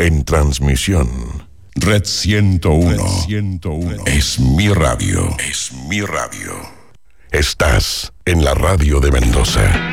En transmisión, Red 101. Es mi radio. Es mi radio. Estás en la radio de Mendoza.